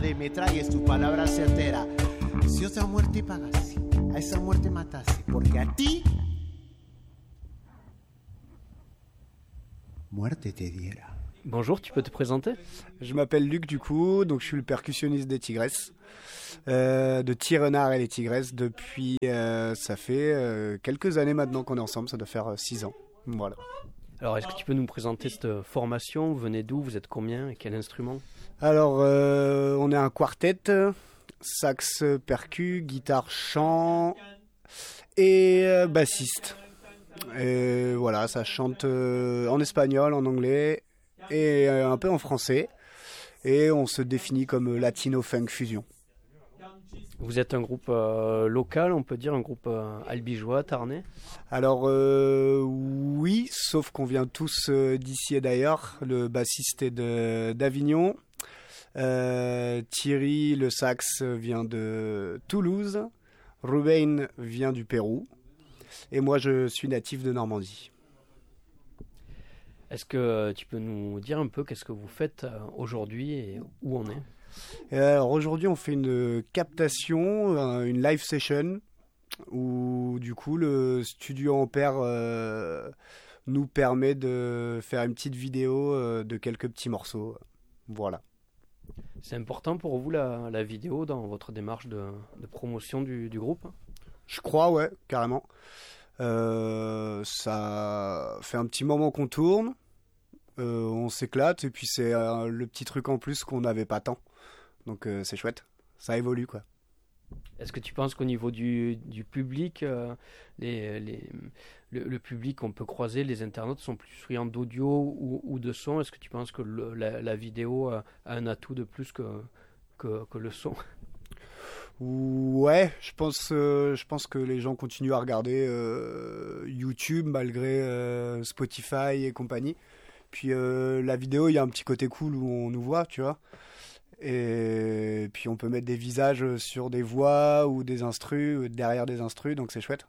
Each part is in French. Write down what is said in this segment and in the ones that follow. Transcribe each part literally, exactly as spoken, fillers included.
de me tragues tus palabras certeras. Si otra muerte pagase, a esa muerte matase, porque a ti muerte te diera. Bonjour, tu peux te présenter? Je m'appelle Luc du coup, donc je suis le percussionniste des Tigresses, euh, de Tire-Renard et les Tigresses depuis, euh, ça fait euh, quelques années maintenant qu'on est ensemble, ça doit faire euh, six ans, voilà. Alors est-ce que tu peux nous présenter cette formation? Vous venez d'où? Vous êtes combien? Et quel instrument? Alors euh, on est un quartet, sax, percu, guitare, chant et euh, bassiste. Et voilà, ça chante euh, en espagnol, en anglais et euh, un peu en français. Et on se définit comme latino funk fusion. Vous êtes un groupe euh, local, on peut dire, un groupe euh, albigeois, tarnais? Alors euh, oui, sauf qu'on vient tous euh, d'ici et d'ailleurs. Le bassiste est de, d'Avignon. Euh, Thierry, le sax, vient de Toulouse. Ruben vient du Pérou. Et moi, je suis natif de Normandie. Est-ce que tu peux nous dire un peu qu'est-ce que vous faites aujourd'hui et où on est? Alors aujourd'hui, on fait une captation, une live session, où du coup, le studio Ampère euh, nous permet de faire une petite vidéo euh, de quelques petits morceaux. Voilà. C'est important pour vous la, la vidéo dans votre démarche de, de promotion du, du groupe? Je crois, ouais, carrément. Euh, ça fait un petit moment qu'on tourne, euh, on s'éclate, et puis c'est euh, le petit truc en plus qu'on n'avait pas tant. Donc euh, c'est chouette, ça évolue quoi. Est-ce que tu penses qu'au niveau du, du public, euh, les, les, le, le public qu'on peut croiser, les internautes sont plus friands d'audio ou, ou de son? Est-ce que tu penses que le, la, la vidéo a, a un atout de plus que, que, que le son? Ouais, je pense, euh, je pense que les gens continuent à regarder euh, YouTube malgré euh, Spotify et compagnie. Puis euh, la vidéo, il y a un petit côté cool où on nous voit, tu vois. Et puis on peut mettre des visages sur des voix ou des instrus, derrière des instrus, donc c'est chouette.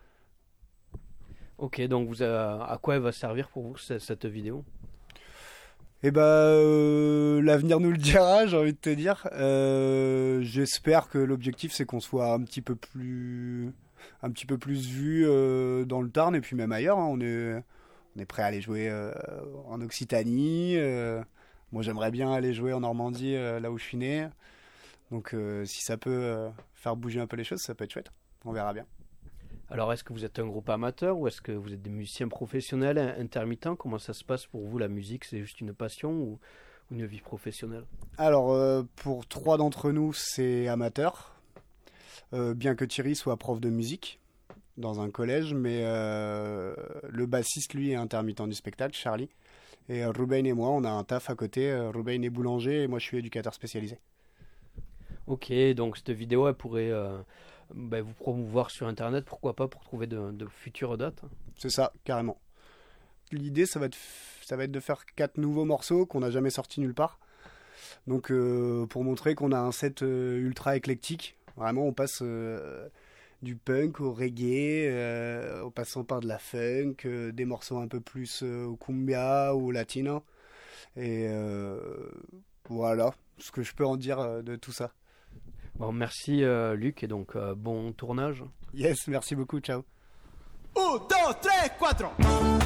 Ok, donc vous a, à quoi elle va servir pour vous cette, cette vidéo? Eh ben, euh, l'avenir nous le dira, j'ai envie de te dire. Euh, j'espère que l'objectif c'est qu'on soit un petit peu plus, un petit peu plus vu euh, dans le Tarn et puis même ailleurs. Hein. On est, on est prêt à aller jouer euh, en Occitanie. Euh, moi, j'aimerais bien aller jouer en Normandie, euh, là où je suis né. Donc, euh, si ça peut euh, faire bouger un peu les choses, ça peut être chouette. On verra bien. Alors, est-ce que vous êtes un groupe amateur ou est-ce que vous êtes des musiciens professionnels, intermittents? Comment ça se passe pour vous, la musique? C'est juste une passion ou une vie professionnelle? Alors, euh, pour trois d'entre nous, c'est amateur. Euh, bien que Thierry soit prof de musique dans un collège, mais euh, le bassiste, lui, est intermittent du spectacle, Charlie. Et euh, Ruben et moi, on a un taf à côté. Euh, Ruben est boulanger et moi, je suis éducateur spécialisé. Ok, donc cette vidéo, elle pourrait... Euh... Ben, vous promouvoir sur internet, pourquoi pas, pour trouver de, de futures dates? C'est ça, carrément. L'idée, ça va être, ça va être de faire quatre nouveaux morceaux qu'on n'a jamais sortis nulle part. Donc, euh, pour montrer qu'on a un set euh, ultra éclectique. Vraiment, on passe euh, du punk au reggae, euh, en passant par de la funk, euh, des morceaux un peu plus euh, au cumbia ou au latino. Et euh, voilà ce que je peux en dire euh, de tout ça. Bon, merci euh, Luc, et donc euh, bon tournage. Yes, merci beaucoup, ciao. Un, dos, tres, cuatro.